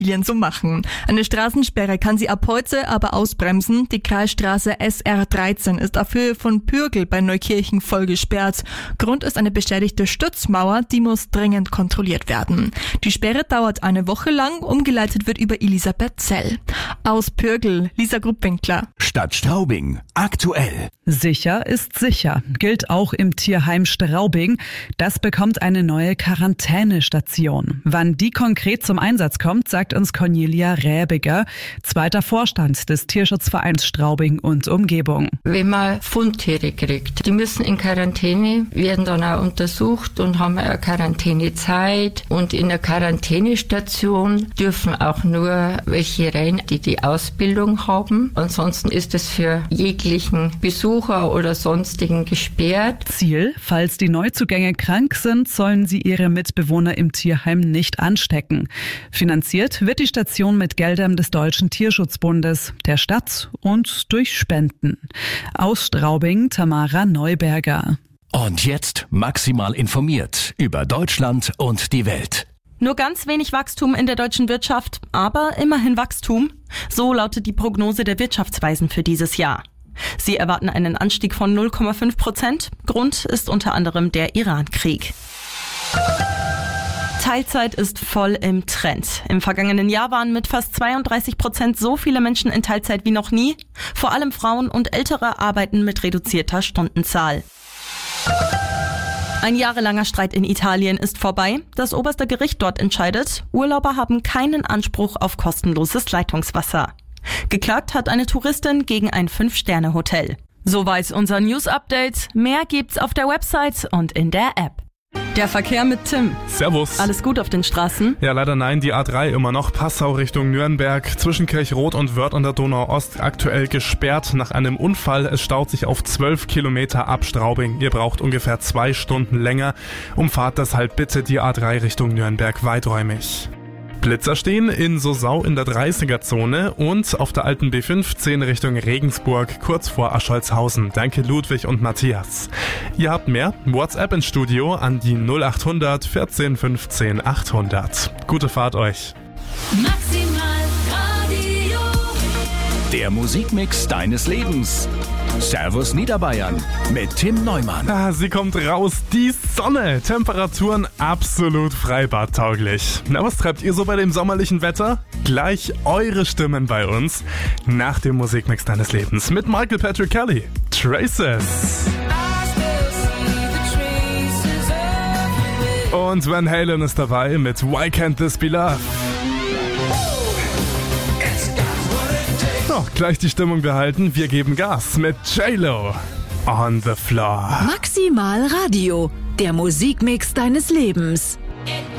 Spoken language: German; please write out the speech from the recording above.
Immobilien zu machen. Eine Straßensperre kann sie ab heute aber ausbremsen. Die Kreisstraße SR13 ist auf Höhe von Pürgl bei Neukirchen voll gesperrt. Grund ist eine beschädigte Stützmauer, die muss dringend kontrolliert werden. Die Sperre dauert eine Woche lang, umgeleitet wird über Elisabeth Zell. Aus Pürgl, Lisa Gruppwinkler. Stadt Straubing, aktuell. Sicher ist sicher, gilt auch im Tierheim Straubing. Das bekommt eine neue Quarantänestation. Wann die konkret zum Einsatz kommt, sagt uns Cornelia Räbiger, zweiter Vorstand des Tierschutzvereins Straubing und Umgebung. Wenn man Fundtiere kriegt, die müssen in Quarantäne, werden dann auch untersucht und haben eine Quarantänezeit. Und in der Quarantänestation dürfen auch nur welche rein, die die Ausbildung haben. Ansonsten ist es für jeglichen Besucher oder sonstigen gesperrt. Ziel, falls die Neuzugänge krank sind, sollen sie ihre Mitbewohner im Tierheim nicht anstecken. Finanziert wird die Station mit Geldern des Deutschen Tierschutzbundes, der Stadt und durch Spenden. Aus Straubing, Tamara Neuberger. Und jetzt maximal informiert über Deutschland und die Welt. Nur ganz wenig Wachstum in der deutschen Wirtschaft, aber immerhin Wachstum. So lautet die Prognose der Wirtschaftsweisen für dieses Jahr. Sie erwarten einen Anstieg von 0,5%. Grund ist unter anderem der Iran-Krieg. Teilzeit ist voll im Trend. Im vergangenen Jahr waren mit fast 32% so viele Menschen in Teilzeit wie noch nie. Vor allem Frauen und Ältere arbeiten mit reduzierter Stundenzahl. Ein jahrelanger Streit in Italien ist vorbei. Das oberste Gericht dort entscheidet, Urlauber haben keinen Anspruch auf kostenloses Leitungswasser. Geklagt hat eine Touristin gegen ein 5-Sterne-Hotel. Soweit unser News-Update. Mehr gibt's auf der Website und in der App. Der Verkehr mit Tim. Servus. Alles gut auf den Straßen? Ja, leider nein. Die A3 immer noch. Passau Richtung Nürnberg. Zwischen Kirchrot und Wörth an der Donau-Ost aktuell gesperrt nach einem Unfall. Es staut sich auf 12 Kilometer ab Straubing. Ihr braucht ungefähr 2 Stunden länger. Umfahrt deshalb bitte die A3 Richtung Nürnberg weiträumig. Blitzer stehen in Sosau in der 30er-Zone und auf der alten B15 Richtung Regensburg kurz vor Ascholzhausen. Danke Ludwig und Matthias. Ihr habt mehr? WhatsApp ins Studio an die 0800 14 15 800. Gute Fahrt euch. Maximal Radio. Der Musikmix deines Lebens. Servus Niederbayern mit Tim Neumann. Sie kommt raus, die Sonne. Temperaturen absolut freibadtauglich. Na, was treibt ihr so bei dem sommerlichen Wetter? Gleich eure Stimmen bei uns nach dem Musikmix deines Lebens mit Michael Patrick Kelly. Traces. Und Van Halen ist dabei mit Why Can't This Be Love? So, gleich die Stimmung behalten. Wir geben Gas mit J-Lo. On the Floor. Maximal Radio. Der Musikmix deines Lebens.